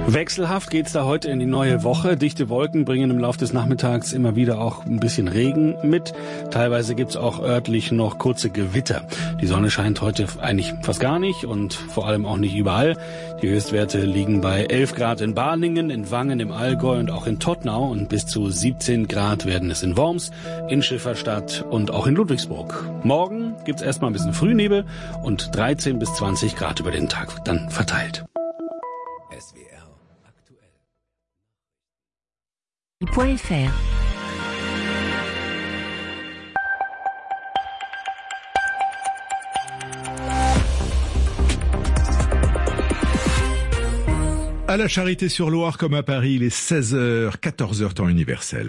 Wechselhaft geht's da heute in die neue Woche. Dichte Wolken bringen im Laufe des Nachmittags immer wieder auch ein bisschen Regen mit. Teilweise gibt's auch örtlich noch kurze Gewitter. Die Sonne scheint heute eigentlich fast gar nicht und vor allem auch nicht überall. Die Höchstwerte liegen bei 11 Grad in Balingen, in Wangen im Allgäu und auch in Todtnau und bis zu 17 Grad werden es in Worms, in Schifferstadt und auch in Ludwigsburg. Morgen gibt's erstmal ein bisschen Frühnebel und 13 bis 20 Grad über den Tag dann verteilt. .fr À la Charité-sur-Loire comme à Paris, il est 16h, 14h temps universel.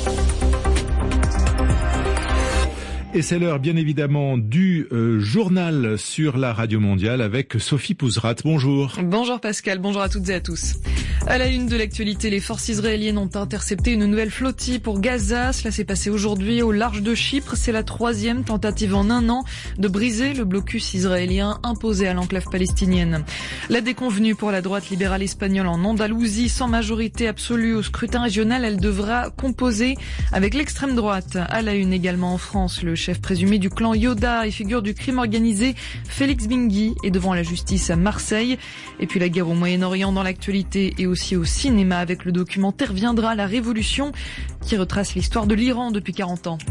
Et c'est l'heure, bien évidemment, du journal sur la radio mondiale avec Sophie Pouzrat. Bonjour. Bonjour Pascal, bonjour à toutes et à tous. À la une de l'actualité, les forces israéliennes ont intercepté une nouvelle flottille pour Gaza. Cela s'est passé aujourd'hui au large de Chypre. C'est la 3e tentative en un an de briser le blocus israélien imposé à l'enclave palestinienne. La déconvenue pour la droite libérale espagnole en Andalousie, sans majorité absolue au scrutin régional, elle devra composer avec l'extrême droite. À la une également en France, le chef présumé du clan Yoda et figure du crime organisé, Félix Bingui, est devant la justice à Marseille. Et puis la guerre au Moyen-Orient dans l'actualité et aussi au cinéma avec le documentaire Viendra la Révolution qui retrace l'histoire de l'Iran depuis 40 ans.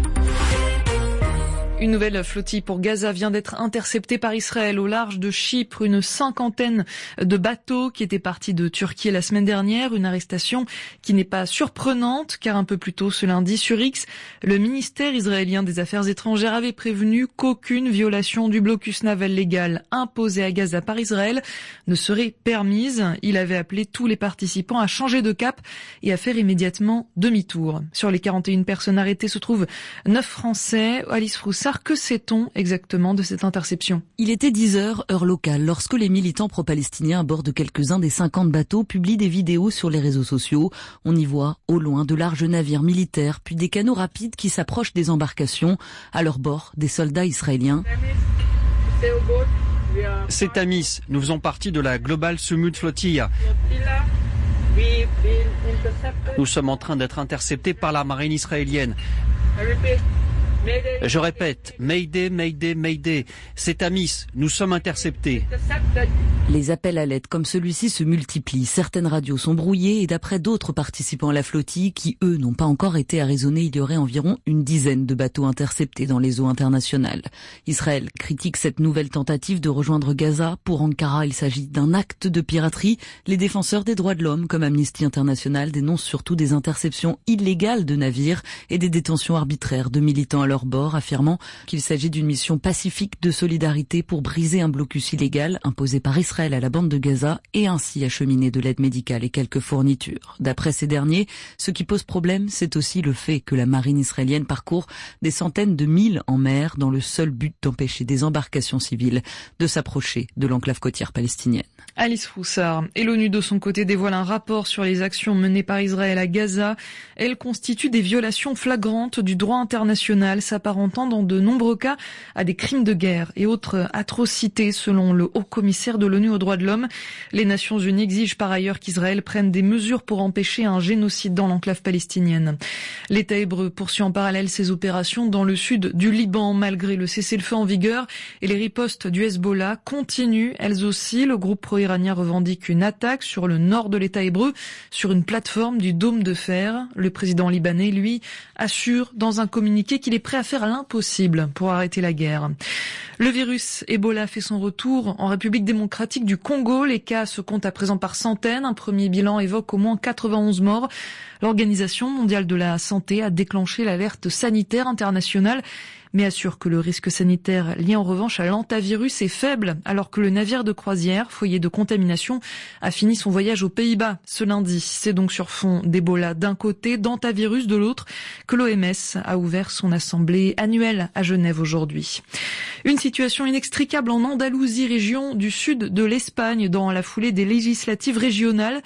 Une nouvelle flottille pour Gaza vient d'être interceptée par Israël au large de Chypre. Une 50aine de bateaux qui étaient partis de Turquie la semaine dernière. Une arrestation qui n'est pas surprenante car un peu plus tôt ce lundi sur X, le ministère israélien des Affaires étrangères avait prévenu qu'aucune violation du blocus naval légal imposé à Gaza par Israël ne serait permise. Il avait appelé tous les participants à changer de cap et à faire immédiatement demi-tour. Sur les 41 personnes arrêtées se trouvent 9 Français. Alice Froussard, que sait-on exactement de cette interception ? Il était 10h, heure locale, lorsque les militants pro-palestiniens à bord de quelques-uns des 50 bateaux publient des vidéos sur les réseaux sociaux. On y voit, au loin, de larges navires militaires, puis des canots rapides qui s'approchent des embarcations. À leur bord, des soldats israéliens. C'est Tamis, nous faisons partie de la Global Summit Flotilla. Nous sommes en train d'être interceptés par la marine israélienne. Je répète, Mayday, Mayday, Mayday. C'est Tamis, nous sommes interceptés. Les appels à l'aide comme celui-ci se multiplient. Certaines radios sont brouillées et d'après d'autres participants à la flottille qui, eux, n'ont pas encore été arraisonnés, il y aurait environ une dizaine de bateaux interceptés dans les eaux internationales. Israël critique cette nouvelle tentative de rejoindre Gaza. Pour Ankara, il s'agit d'un acte de piraterie. Les défenseurs des droits de l'homme, comme Amnesty International, dénoncent surtout des interceptions illégales de navires et des détentions arbitraires de militants à leur bord, affirmant qu'il s'agit d'une mission pacifique de solidarité pour briser un blocus illégal imposé par Israël à la bande de Gaza et ainsi acheminer de l'aide médicale et quelques fournitures. D'après ces derniers, ce qui pose problème, c'est aussi le fait que la marine israélienne parcourt des centaines de milles en mer dans le seul but d'empêcher des embarcations civiles de s'approcher de l'enclave côtière palestinienne. Alice Froussard. Et l'ONU de son côté dévoile un rapport sur les actions menées par Israël à Gaza. Elles constituent des violations flagrantes du droit international, s'apparentant dans de nombreux cas à des crimes de guerre et autres atrocités selon le haut-commissaire de l'ONU aux droits de l'homme. Les Nations Unies exigent par ailleurs qu'Israël prenne des mesures pour empêcher un génocide dans l'enclave palestinienne. L'État hébreu poursuit en parallèle ses opérations dans le sud du Liban malgré le cessez-le-feu en vigueur et les ripostes du Hezbollah continuent elles aussi. Le groupe pro-iranien revendique une attaque sur le nord de l'État hébreu sur une plateforme du Dôme de Fer. Le président libanais, lui, assure dans un communiqué qu'il est prêt à faire l'impossible pour arrêter la guerre. Le virus Ebola fait son retour en République démocratique du Congo. Les cas se comptent à présent par centaines. Un premier bilan évoque au moins 91 morts. L'Organisation mondiale de la santé a déclenché l'alerte sanitaire internationale, mais assure que le risque sanitaire lié en revanche à l'hantavirus est faible, alors que le navire de croisière, foyer de contamination, a fini son voyage aux Pays-Bas ce lundi. C'est donc sur fond d'Ebola d'un côté, d'hantavirus de l'autre, que l'OMS a ouvert son assemblée annuelle à Genève aujourd'hui. Une situation inextricable en Andalousie, région du sud de l'Espagne, dans la foulée des législatives régionales.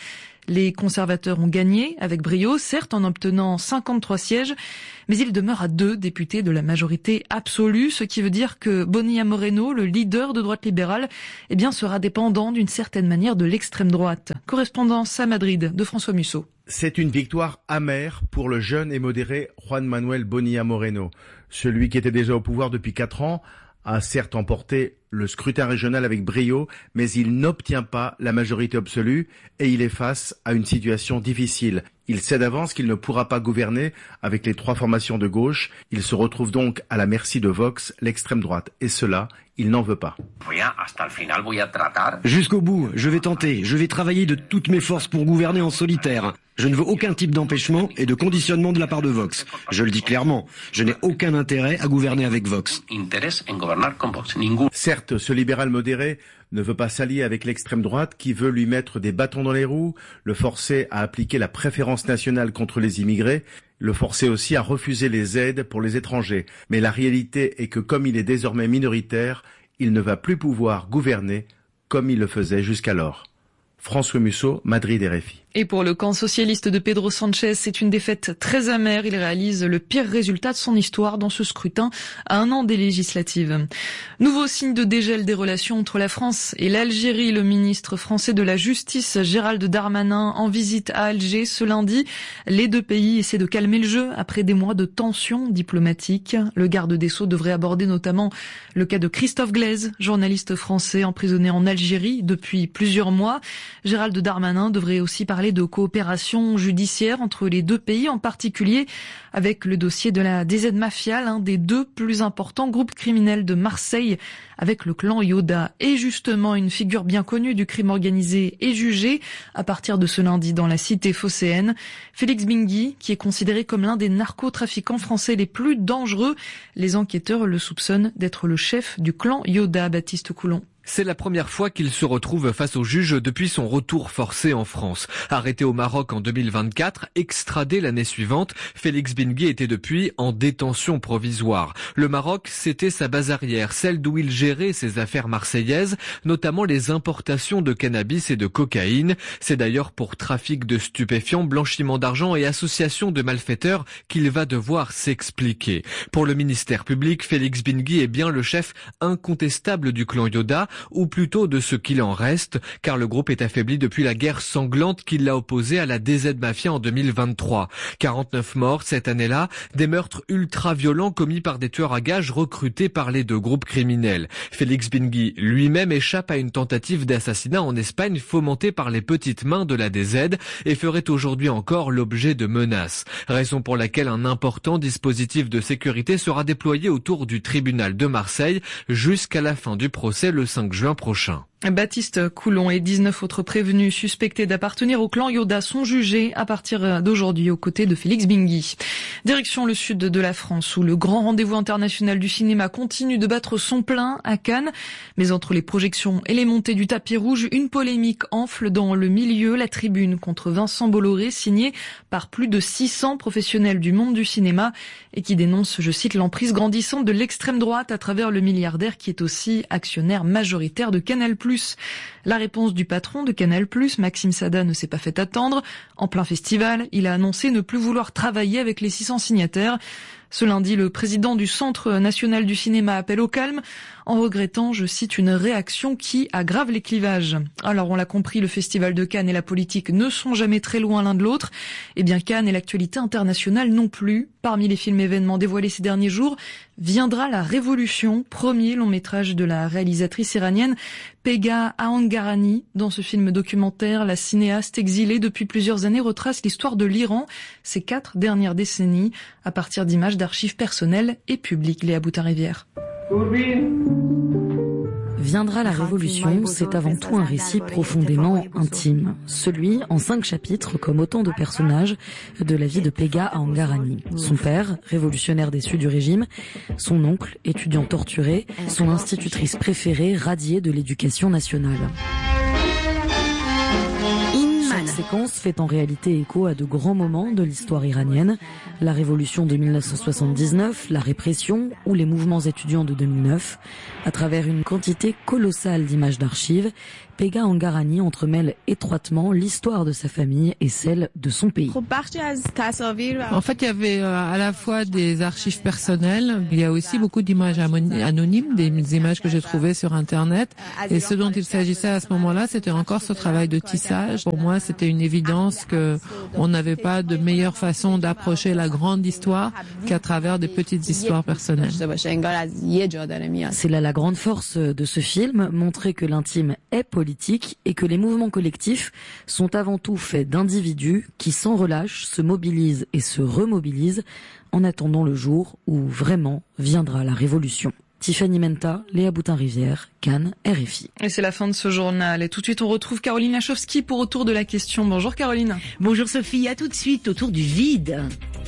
Les conservateurs ont gagné avec brio, certes en obtenant 53 sièges, mais il demeure à 2 députés de la majorité absolue, ce qui veut dire que Bonilla Moreno, le leader de droite libérale, sera dépendant d'une certaine manière de l'extrême droite. Correspondance à Madrid de François Musso. C'est une victoire amère pour le jeune et modéré Juan Manuel Bonilla Moreno. Celui qui était déjà au pouvoir depuis 4 ans a certes emporté le scrutin régional avec brio, mais il n'obtient pas la majorité absolue et il est face à une situation difficile. Il sait d'avance qu'il ne pourra pas gouverner avec les 3 formations de gauche. Il se retrouve donc à la merci de Vox, l'extrême droite. Et cela, il n'en veut pas. Jusqu'au bout, je vais tenter, je vais travailler de toutes mes forces pour gouverner en solitaire. Je ne veux aucun type d'empêchement et de conditionnement de la part de Vox. Je le dis clairement, je n'ai aucun intérêt à gouverner avec Vox. Certes, ce libéral modéré ne veut pas s'allier avec l'extrême droite qui veut lui mettre des bâtons dans les roues, le forcer à appliquer la préférence nationale contre les immigrés, le forcer aussi à refuser les aides pour les étrangers. Mais la réalité est que comme il est désormais minoritaire, il ne va plus pouvoir gouverner comme il le faisait jusqu'alors. François Musso, Madrid RFI. Et pour le camp socialiste de Pedro Sanchez, c'est une défaite très amère. Il réalise le pire résultat de son histoire dans ce scrutin à 1 an des législatives. Nouveau signe de dégel des relations entre la France et l'Algérie. Le ministre français de la Justice, Gérald Darmanin, en visite à Alger ce lundi. Les 2 pays essaient de calmer le jeu après des mois de tensions diplomatiques. Le garde des Sceaux devrait aborder notamment le cas de Christophe Glaise, journaliste français emprisonné en Algérie depuis plusieurs mois. Gérald Darmanin devrait aussi parler de coopération judiciaire entre les 2 pays, en particulier avec le dossier de la DZ Mafia, l'un des 2 plus importants groupes criminels de Marseille, avec le clan Yoda. Et justement, une figure bien connue du crime organisé est jugée à partir de ce lundi dans la cité phocéenne. Félix Bingui, qui est considéré comme l'un des narcotrafiquants français les plus dangereux. Les enquêteurs le soupçonnent d'être le chef du clan Yoda, Baptiste Coulon. C'est la première fois qu'il se retrouve face au juge depuis son retour forcé en France. Arrêté au Maroc en 2024, extradé l'année suivante, Félix Bingui était depuis en détention provisoire. Le Maroc, c'était sa base arrière, celle d'où il gérait ses affaires marseillaises, notamment les importations de cannabis et de cocaïne. C'est d'ailleurs pour trafic de stupéfiants, blanchiment d'argent et association de malfaiteurs qu'il va devoir s'expliquer. Pour le ministère public, Félix Bingui est bien le chef incontestable du clan Yoda, ou plutôt de ce qu'il en reste, car le groupe est affaibli depuis la guerre sanglante qui l'a opposé à la DZ Mafia en 2023. 49 morts cette année-là, des meurtres ultra-violents commis par des tueurs à gages recrutés par les 2 groupes criminels. Félix Bingui lui-même échappe à une tentative d'assassinat en Espagne fomentée par les petites mains de la DZ et ferait aujourd'hui encore l'objet de menaces. Raison pour laquelle un important dispositif de sécurité sera déployé autour du tribunal de Marseille jusqu'à la fin du procès le 5 juin prochain. Baptiste Coulon et 19 autres prévenus suspectés d'appartenir au clan Yoda sont jugés à partir d'aujourd'hui aux côtés de Félix Bingui. Direction le sud de la France où le grand rendez-vous international du cinéma continue de battre son plein à Cannes. Mais entre les projections et les montées du tapis rouge, une polémique enfle dans le milieu. La tribune contre Vincent Bolloré, signée par plus de 600 professionnels du monde du cinéma et qui dénonce, je cite, l'emprise grandissante de l'extrême droite à travers le milliardaire qui est aussi actionnaire majoritaire de Canal+. La réponse du patron de Canal+, Maxime Sada, ne s'est pas fait attendre. En plein festival, il a annoncé ne plus vouloir travailler avec les 600 signataires. Ce lundi, le président du Centre national du cinéma appelle au calme en regrettant, je cite, une réaction qui aggrave les clivages. Alors, on l'a compris, le Festival de Cannes et la politique ne sont jamais très loin l'un de l'autre. Eh bien, Cannes et l'actualité internationale non plus. Parmi les films événements dévoilés ces derniers jours, viendra La Révolution, premier long métrage de la réalisatrice iranienne Pegah Ahangarani. Dans ce film documentaire, la cinéaste exilée depuis plusieurs années retrace l'histoire de l'Iran, ces 4 dernières décennies, à partir d'images d'archives personnelles et publiques. Léa Boutin-Rivière. Viendra la Révolution, c'est avant tout un récit profondément intime. Celui, en 5 chapitres, comme autant de personnages, de la vie de Pegah Ahangarani. Son père, révolutionnaire déçu du régime, son oncle, étudiant torturé, son institutrice préférée, radiée de l'éducation nationale. Chaque séquence fait en réalité écho à de grands moments de l'histoire iranienne. La révolution de 1979, la répression ou les mouvements étudiants de 2009. À travers une quantité colossale d'images d'archives, Pega Angarani entremêle étroitement l'histoire de sa famille et celle de son pays. En fait, il y avait à la fois des archives personnelles, il y a aussi beaucoup d'images anonymes, des images que j'ai trouvées sur Internet. Et ce dont il s'agissait à ce moment-là, c'était encore ce travail de tissage. Pour moi, c'était une évidence que on n'avait pas de meilleure façon d'approcher la grande histoire qu'à travers des petites histoires personnelles. C'est là la grande force de ce film, montrer que l'intime est politique et que les mouvements collectifs sont avant tout faits d'individus qui sans relâche se mobilisent et se remobilisent en attendant le jour où vraiment viendra la révolution. Tiffany Menta, Léa Boutin-Rivière, Cannes, RFI. Et c'est la fin de ce journal. Et tout de suite, on retrouve Caroline Lachowski pour Autour de la question. Bonjour Caroline. Bonjour Sophie, à tout de suite autour du vide.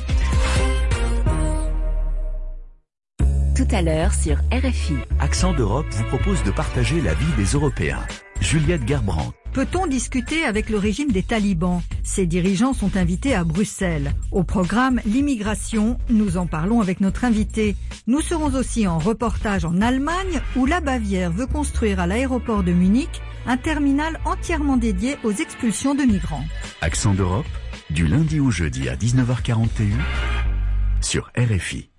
Tout à l'heure sur RFI. Accent d'Europe vous propose de partager la vie des Européens. Juliette Gerbrandt. Peut-on discuter avec le régime des talibans? Ces dirigeants sont invités à Bruxelles. Au programme L'immigration, nous en parlons avec notre invité. Nous serons aussi en reportage en Allemagne où la Bavière veut construire à l'aéroport de Munich un terminal entièrement dédié aux expulsions de migrants. Accent d'Europe, du lundi au jeudi à 19h41 sur RFI.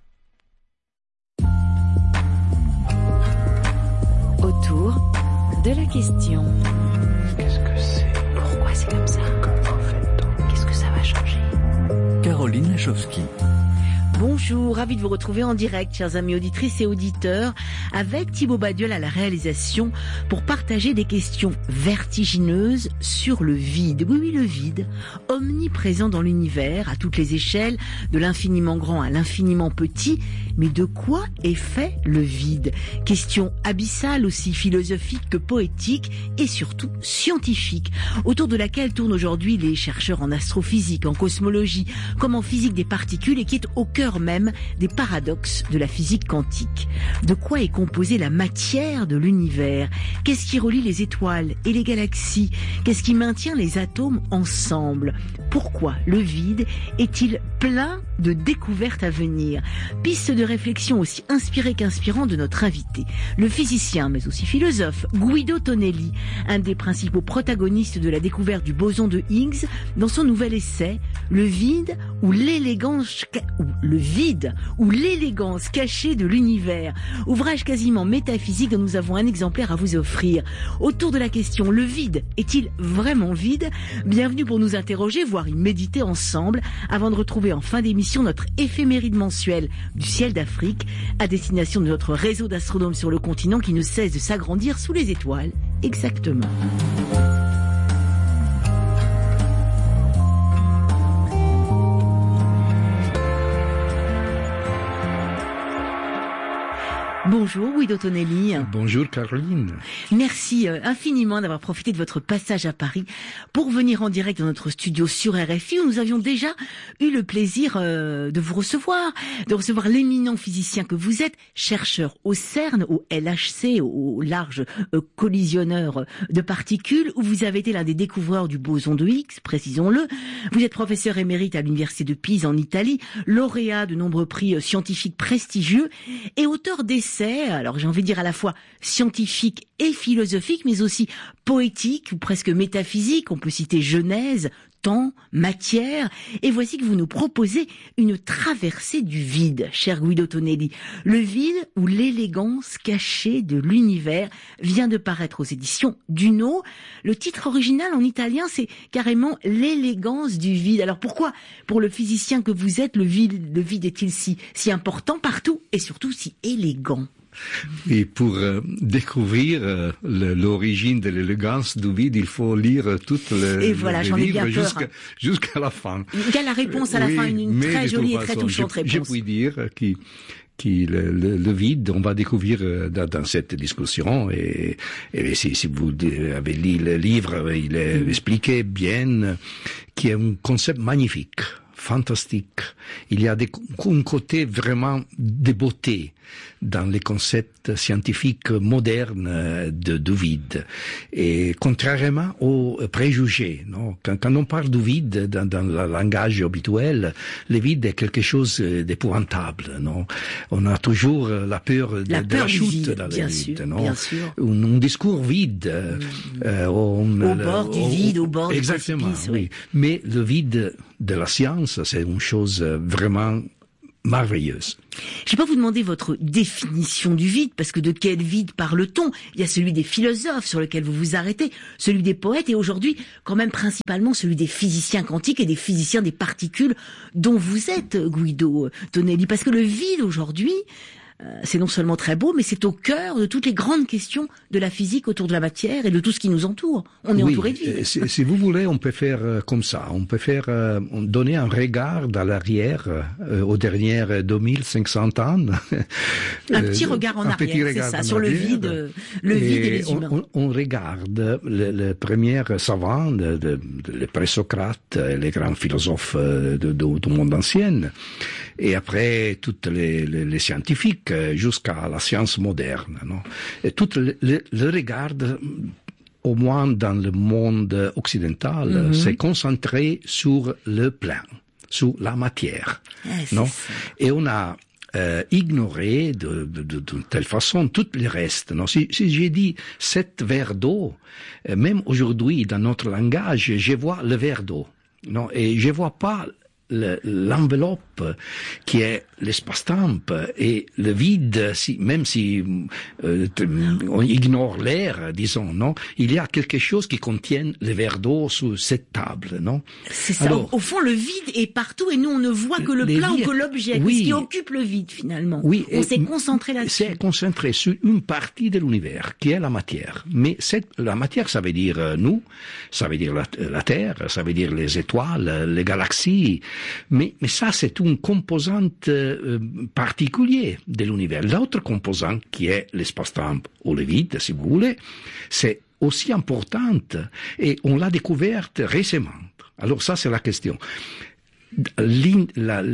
Autour de la question. Qu'est-ce que c'est? Pourquoi c'est comme ça? Comment fait-on? Qu'est-ce que ça va changer? Caroline Lachowski. Bonjour, ravi de vous retrouver en direct, chers amis auditrices et auditeurs, avec Thibaut Badiol à la réalisation pour partager des questions vertigineuses sur le vide. Oui, le vide, omniprésent dans l'univers, à toutes les échelles, de l'infiniment grand à l'infiniment petit. Mais de quoi est fait le vide? Question abyssale, aussi philosophique que poétique et surtout scientifique, autour de laquelle tournent aujourd'hui les chercheurs en astrophysique, en cosmologie, comme en physique des particules et qui est au cœur même des paradoxes de la physique quantique. De quoi est composée la matière de l'univers? Qu'est-ce qui relie les étoiles et les galaxies? Qu'est-ce qui maintient les atomes ensemble? Pourquoi le vide est-il plein de découvertes à venir? Piste de réflexion aussi inspirée qu'inspirant de notre invité, le physicien mais aussi philosophe Guido Tonelli, un des principaux protagonistes de la découverte du boson de Higgs dans son nouvel essai Le vide ou l'élégance cachée de l'univers, ouvrage quasiment métaphysique dont nous avons un exemplaire à vous offrir. Autour de la question, le vide est-il vraiment vide? Bienvenue pour nous interroger, voire y méditer ensemble, avant de retrouver en fin d'émission notre éphéméride mensuelle du ciel d'Afrique, à destination de notre réseau d'astronomes sur le continent qui ne cesse de s'agrandir sous les étoiles. Exactement. Bonjour Guido Tonelli. Bonjour Caroline. Merci infiniment d'avoir profité de votre passage à Paris pour venir en direct dans notre studio sur RFI où nous avions déjà eu le plaisir de vous recevoir, l'éminent physicien que vous êtes, chercheur au CERN, au LHC, au large collisionneur de particules, où vous avez été l'un des découvreurs du boson de Higgs, précisons-le. Vous êtes professeur émérite à l'université de Pise en Italie, lauréat de nombreux prix scientifiques prestigieux et auteur d'essais, alors j'ai envie de dire à la fois scientifique et philosophique, mais aussi poétique ou presque métaphysique. On peut citer Genèse, temps, matière. Et voici que vous nous proposez une traversée du vide, cher Guido Tonelli. Le vide ou l'élégance cachée de l'univers vient de paraître aux éditions Duno. Le titre original en italien, c'est carrément l'élégance du vide. Alors pourquoi, pour le physicien que vous êtes, le vide est-il si important partout et surtout si élégant? Et pour découvrir l'origine de l'élégance du vide, il faut lire toutes les livres jusqu'à la fin. Il y a la réponse à la fin, une très jolie et très touchante réponse. Je puis dire que le vide, on va découvrir dans cette discussion, et si vous avez lu le livre, il est expliqué bien, qui est un concept magnifique, fantastique. Il y a un côté vraiment de beauté dans les concepts scientifiques modernes du vide. Et contrairement aux préjugés, non, quand on parle du vide dans le langage habituel, le vide est quelque chose d'épouvantable, non. On a toujours la peur de la chute dans le vide, non. Bien sûr. Un discours vide. Au bord du vide, au bord du précipice. Exactement, oui. Mais le vide de la science, c'est une chose vraiment merveilleuse. Je vais pas vous demander votre définition du vide, parce que de quel vide parle-t-on? Il y a celui des philosophes sur lequel vous vous arrêtez, celui des poètes, et aujourd'hui, quand même principalement celui des physiciens quantiques et des physiciens des particules, dont vous êtes, Guido Tonelli. Parce que le vide aujourd'hui, c'est non seulement très beau, mais c'est au cœur de toutes les grandes questions de la physique autour de la matière et de tout ce qui nous entoure. On est entouré de vide. Si vous voulez, on peut faire comme ça. On peut faire donner un regard à l'arrière aux dernières 2500 ans. Un petit regard en arrière, c'est ça, sur le vide et les humains. On regarde les premiers savants, les présocrates, les grands philosophes du monde ancien, et après toutes les scientifiques, jusqu'à la science moderne, non? Et tout le regard, au moins dans le monde occidental, s'est concentré sur le plein, sur la matière, non? Et on a ignoré de telle façon tout le reste, non? Si j'ai dit 7 verres d'eau, même aujourd'hui dans notre langage, je vois le verre d'eau, non? Et je vois pas l'enveloppe qui est l'espace-temps et le vide, même si on ignore l'air, disons, non, il y a quelque chose qui contient le verre d'eau sous cette table, non? C'est ça. Alors, au fond, le vide est partout et nous, on ne voit que le plein ou que l'objet, ce qui occupe le vide, finalement. Oui, on s'est concentré là-dessus. C'est concentré sur une partie de l'univers, qui est la matière. Mais la matière, ça veut dire nous, ça veut dire la Terre, ça veut dire les étoiles, les galaxies. Mais ça, c'est une composante particulière de l'univers. L'autre composante, qui est l'espace-temps ou le vide, si vous voulez, c'est aussi importante et on l'a découverte récemment. Alors ça, c'est la question. L'étude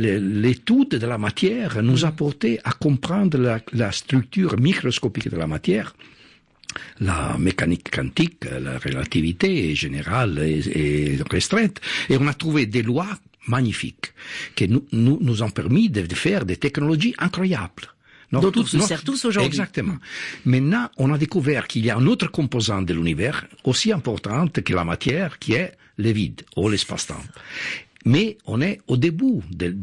de la matière nous a porté à comprendre la structure microscopique de la matière, la mécanique quantique, la relativité générale et restreinte, et on a trouvé des lois magnifiques qui nous ont permis de faire des technologies incroyables. Dont on se sert tous aujourd'hui. Exactement. Maintenant, on a découvert qu'il y a une autre composante de l'univers aussi importante que la matière, qui est le vide ou l'espace-temps. Mais on est au début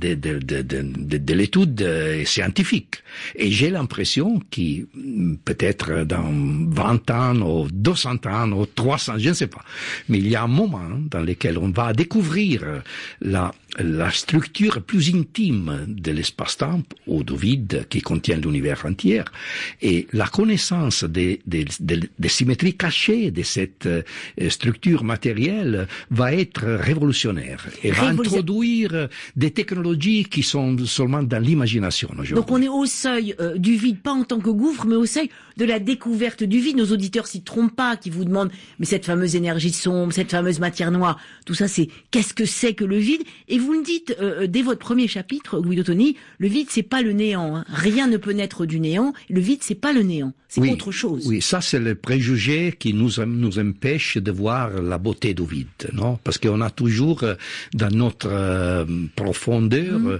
de l'étude scientifique. Et j'ai l'impression que peut-être dans 20 ans, ou 200 ans, ou 300, je ne sais pas. Mais il y a un moment dans lequel on va découvrir la structure plus intime de l'espace-temps ou du vide qui contient l'univers entier. Et la connaissance des symétries cachées de cette structure matérielle va être révolutionnaire et va introduire des technologies qui sont seulement dans l'imagination aujourd'hui. Donc on est au seuil du vide, pas en tant que gouffre, mais au seuil de la découverte du vide. Nos auditeurs s'y trompent pas, qui vous demandent, mais cette fameuse énergie sombre, cette fameuse matière noire, tout ça, c'est qu'est-ce que c'est que le vide? Et vous le dites dès votre premier chapitre, Guido Tonelli, le vide, c'est pas le néant. Hein. Rien ne peut naître du néant. Le vide, c'est pas le néant. C'est autre chose. Oui, ça, c'est le préjugé qui nous empêche de voir la beauté du vide, non? Parce qu'on a toujours, dans notre profondeur,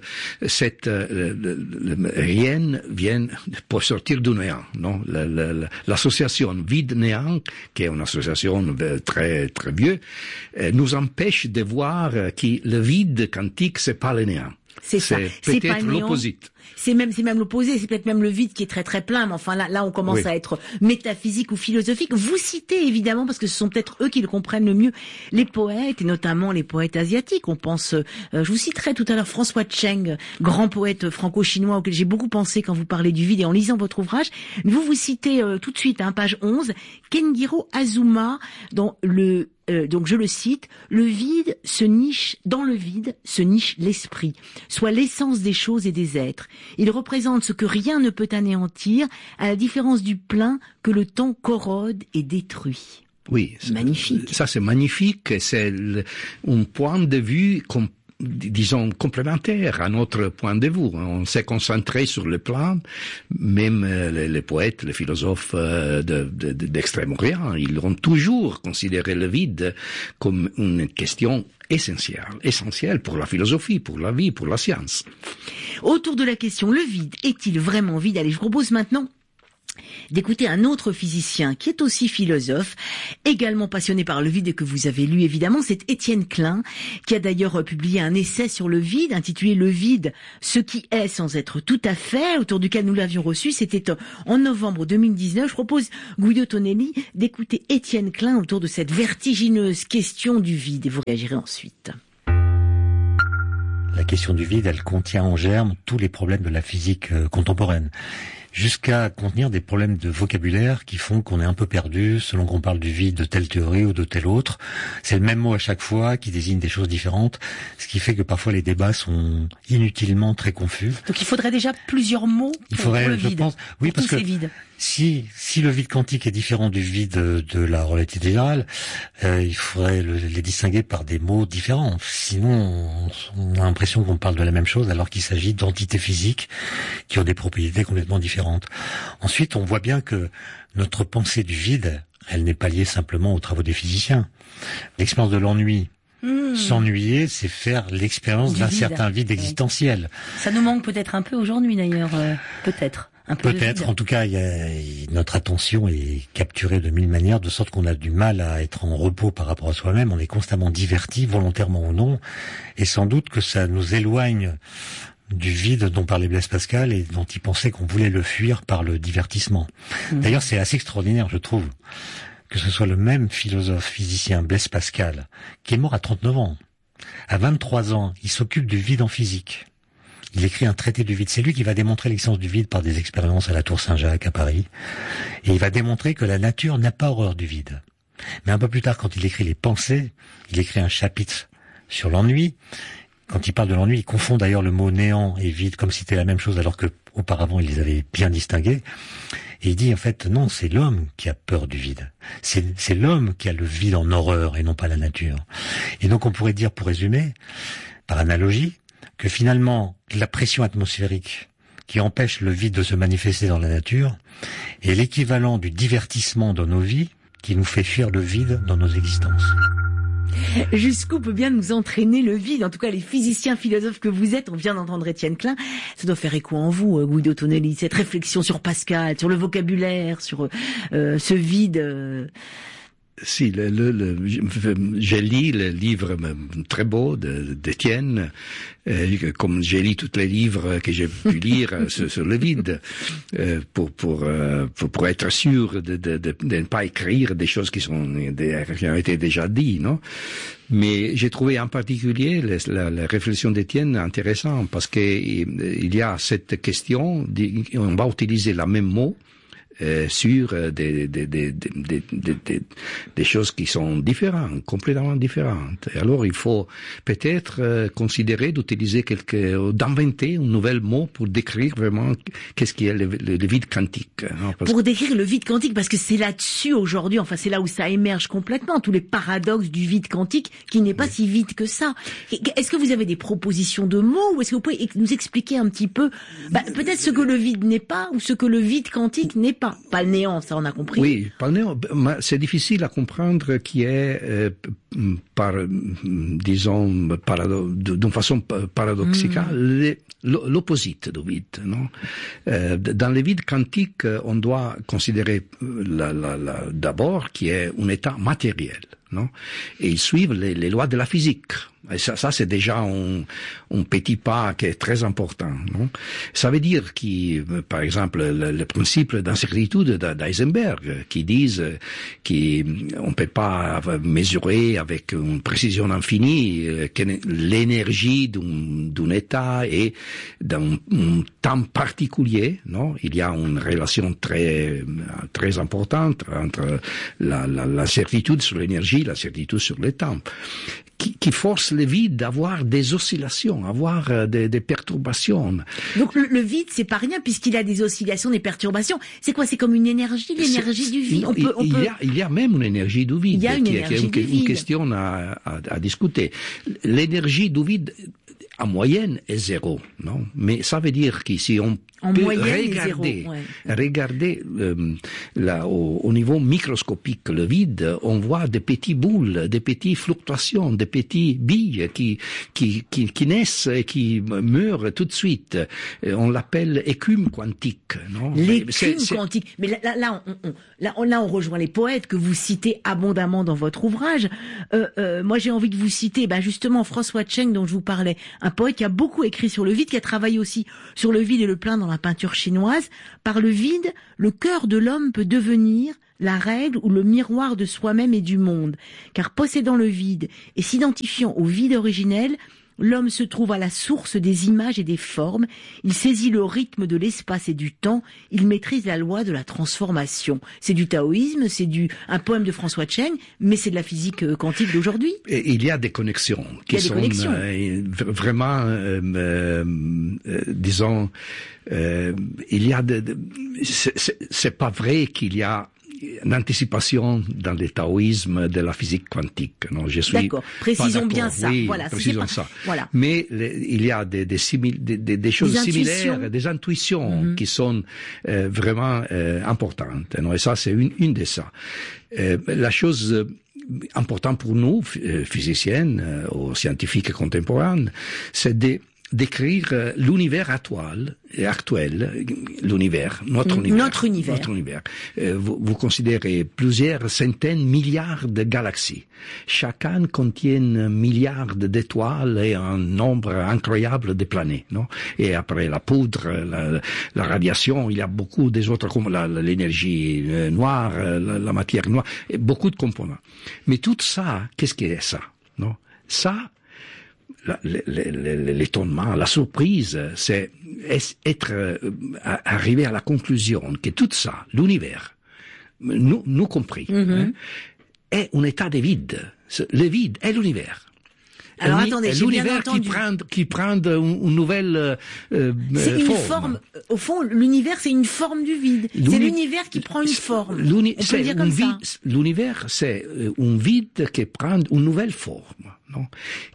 rien vient pour sortir du néant, non? L'association vide-néant, qui est une association très, très vieille, nous empêche de voir que le vide quantique, c'est pas le néant. C'est ça. C'est peut-être l'opposite. C'est même l'opposé, c'est peut-être même le vide qui est très très plein, mais enfin là on commence à être métaphysique ou philosophique. Vous citez évidemment, parce que ce sont peut-être eux qui le comprennent le mieux, les poètes, et notamment les poètes asiatiques. On pense, je vous citerai tout à l'heure François Cheng, grand poète franco-chinois auquel j'ai beaucoup pensé quand vous parlez du vide et en lisant votre ouvrage. Vous citez tout de suite, page 11, Kenjiro Azuma, dans donc je le cite, dans le vide se niche l'esprit, soit l'essence des choses et des êtres. Il représente ce que rien ne peut anéantir, à la différence du plein que le temps corrode et détruit. Oui, magnifique. Ça c'est magnifique, c'est un point de vue disons, complémentaires à notre point de vue. On s'est concentré sur le plan, même les poètes, les philosophes d'Extrême-Orient, ils ont toujours considéré le vide comme une question essentielle pour la philosophie, pour la vie, pour la science. Autour de la question, le vide est-il vraiment vide? Allez, je propose maintenant d'écouter un autre physicien qui est aussi philosophe, également passionné par le vide et que vous avez lu évidemment, c'est Étienne Klein, qui a d'ailleurs publié un essai sur le vide intitulé « Le vide, ce qui est sans être tout à fait », autour duquel nous l'avions reçu, c'était en novembre 2019. Je propose, Guido Tonelli, d'écouter Étienne Klein autour de cette vertigineuse question du vide et vous réagirez ensuite. La question du vide, elle contient en germe tous les problèmes de la physique contemporaine, jusqu'à contenir des problèmes de vocabulaire qui font qu'on est un peu perdu selon qu'on parle du vide de telle théorie ou de telle autre. C'est le même mot à chaque fois qui désigne des choses différentes, ce qui fait que parfois les débats sont inutilement très confus. Donc il faudrait déjà plusieurs mots pour le vide. Pense, oui, parce que si le vide quantique est différent du vide de la relativité générale, il faudrait les distinguer par des mots différents. Sinon, on a l'impression qu'on parle de la même chose alors qu'il s'agit d'entités physiques qui ont des propriétés complètement différentes. Ensuite, on voit bien que notre pensée du vide, elle n'est pas liée simplement aux travaux des physiciens. L'expérience de l'ennui, s'ennuyer, c'est faire l'expérience d'un certain vide existentiel. Ça nous manque peut-être un peu aujourd'hui d'ailleurs, peut-être. Peut-être, en tout cas, notre attention est capturée de mille manières, de sorte qu'on a du mal à être en repos par rapport à soi-même. On est constamment diverti, volontairement ou non, et sans doute que ça nous éloigne du vide dont parlait Blaise Pascal et dont il pensait qu'on voulait le fuir par le divertissement. D'ailleurs, c'est assez extraordinaire, je trouve, que ce soit le même philosophe, physicien, Blaise Pascal, qui est mort à 39 ans. À 23 ans, il s'occupe du vide en physique. Il écrit un traité du vide. C'est lui qui va démontrer l'existence du vide par des expériences à la Tour Saint-Jacques à Paris. Et il va démontrer que la nature n'a pas horreur du vide. Mais un peu plus tard, quand il écrit les pensées, il écrit un chapitre sur l'ennui. Quand il parle de l'ennui, il confond d'ailleurs le mot néant et vide comme si c'était la même chose alors que auparavant il les avait bien distingués. Et il dit en fait non, c'est l'homme qui a peur du vide. C'est l'homme qui a le vide en horreur et non pas la nature. Et donc on pourrait dire, pour résumer, par analogie, que finalement la pression atmosphérique qui empêche le vide de se manifester dans la nature est l'équivalent du divertissement dans nos vies qui nous fait fuir le vide dans nos existences. Jusqu'où peut bien nous entraîner le vide? En tout cas, les physiciens, philosophes que vous êtes, on vient d'entendre Étienne Klein, ça doit faire écho en vous, Guido Tonelli, cette réflexion sur Pascal, sur le vocabulaire, sur ce vide. Si, j'ai lu le livre très beau d'Étienne, comme j'ai lu tous les livres que j'ai pu lire sur le vide, pour être sûr de ne pas écrire des choses qui ont été déjà dites, non? Mais j'ai trouvé en particulier la réflexion d'Étienne intéressante parce que il y a cette question, on va utiliser le même mot sur des choses qui sont différentes, complètement différentes. Et alors, il faut peut-être considérer d'utiliser d'inventer un nouvel mot pour décrire vraiment qu'est-ce qui est le vide quantique. Hein, pour décrire le vide quantique, parce que c'est là-dessus aujourd'hui, enfin c'est là où ça émerge complètement, tous les paradoxes du vide quantique qui n'est pas si vide que ça. Est-ce que vous avez des propositions de mots ou est-ce que vous pouvez nous expliquer un petit peu, peut-être ce que le vide n'est pas ou ce que le vide quantique n'est pas? Pas le néant, ça on a compris. Oui, pas le néant. C'est difficile à comprendre qui est, disons, d'une façon paradoxale, l'opposite du vide, non? Dans le vide quantique, on doit considérer d'abord qui est un état matériel, non? Et ils suivent les lois de la physique. Et ça c'est déjà un petit pas qui est très important, non? Ça veut dire par exemple, le principe d'incertitude d'Heisenberg, qui disent qu'on peut pas mesurer avec une précision infinie l'énergie d'un état et dans un temps particulier, non? Il y a une relation très importante entre la certitude sur l'énergie, la certitude sur le temps, qui qui force le vide à avoir des oscillations, à avoir des perturbations. Donc le vide, c'est pas rien puisqu'il a des oscillations, des perturbations. C'est quoi? C'est comme une énergie, l'énergie du vide. Il y a même une énergie du vide. Il y a une question à discuter. L'énergie du vide, en moyenne, est 0, non? Mais ça veut dire qu'ici on peut regarder au niveau microscopique le vide, on voit des petites boules, des petites fluctuations, des petites billes qui naissent et qui meurent tout de suite. On l'appelle écume quantique, non? L'écume quantique. Mais là, on rejoint les poètes que vous citez abondamment dans votre ouvrage. Moi, j'ai envie de vous citer, justement, François Cheng, dont je vous parlais, un poète qui a beaucoup écrit sur le vide, qui a travaillé aussi sur le vide et le plein dans la peinture chinoise. Par le vide, le cœur de l'homme peut devenir la règle ou le miroir de soi-même et du monde. Car possédant le vide et s'identifiant au vide originel, l'homme se trouve à la source des images et des formes, il saisit le rythme de l'espace et du temps, il maîtrise la loi de la transformation. C'est du taoïsme, c'est un poème de François Cheng, mais c'est de la physique quantique d'aujourd'hui. Et il y a des connexions qui sont vraiment, disons, il y a c'est pas vrai qu'il y a une anticipation dans le taoïsme de la physique quantique. Non, je suis d'accord. Précisons bien ça. Oui, voilà, précisons ça. Voilà. Mais il y a des choses similaires, des intuitions qui sont vraiment importantes. Non, et ça, c'est une de ça. La chose importante pour nous, physiciennes ou scientifiques contemporains, c'est d'écrire l'univers actuel, notre univers. Vous considérez plusieurs centaines, milliards de galaxies. Chacun contient milliards d'étoiles et un nombre incroyable de planètes, non? Et après la poudre, la radiation, il y a beaucoup des autres, comme l'énergie noire, la matière noire, et beaucoup de composants. Mais tout ça, qu'est-ce que c'est ça, non? Ça, l'étonnement, la surprise, c'est arriver à la conclusion que tout ça, l'univers, nous compris, est un état de vide. Le vide est l'univers. Alors attendez, j'ai bien entendu. Qui prend une nouvelle c'est une forme. Au fond, l'univers, c'est une forme du vide. C'est l'univers qui prend une forme. On peut le dire comme ça. L'univers, c'est un vide qui prend une nouvelle forme, non?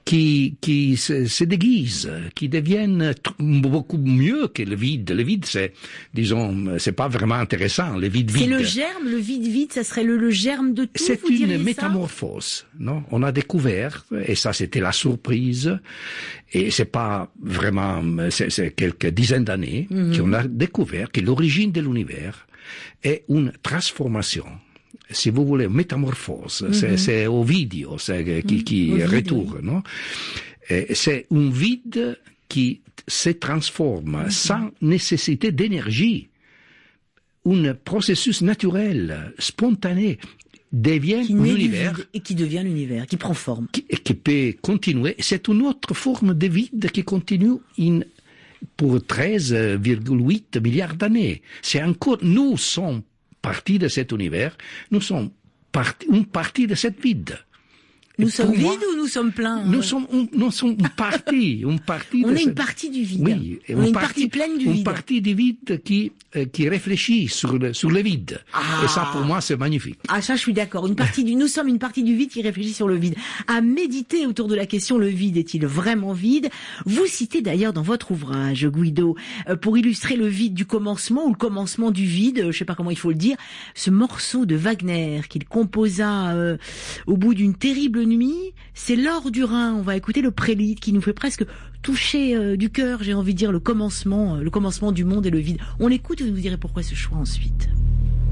Qui se déguise, qui deviennent beaucoup mieux que le vide. Le vide, c'est, disons, c'est pas vraiment intéressant. Le vide. C'est le germe, le vide, ça serait le germe de tout. C'est une métamorphose, non? On a découvert, et ça, c'était la surprise, et c'est pas vraiment, c'est quelques dizaines d'années qu'on a découvert que l'origine de l'univers est une transformation. Si vous voulez, métamorphose, c'est Ovidio, qui retourne, non? C'est un vide qui se transforme sans nécessité d'énergie. Un processus naturel, spontané, devient l'univers. Et qui devient l'univers, qui prend forme. Qui peut continuer. C'est une autre forme de vide qui continue pour 13,8 milliards d'années. C'est encore, nous sommes partie de cet univers, nous sommes une partie de cette vide. Nous sommes vides ou nous sommes pleins? Nous sommes une partie, On est une partie du vide. Oui, on est une partie pleine du vide. Une partie du vide qui réfléchit sur le vide. Et ça, pour moi, c'est magnifique. Ah, ça, je suis d'accord. Nous sommes une partie du vide qui réfléchit sur le vide. À méditer autour de la question, le vide est-il vraiment vide? Vous citez d'ailleurs dans votre ouvrage, Guido, pour illustrer le vide du commencement ou le commencement du vide, je sais pas comment il faut le dire, ce morceau de Wagner qu'il composa au bout d'une terrible nuit, c'est l'or du Rhin. On va écouter le prélude qui nous fait presque toucher du cœur, j'ai envie de dire, le commencement du monde et le vide. On l'écoute et vous nous direz pourquoi ce choix ensuite.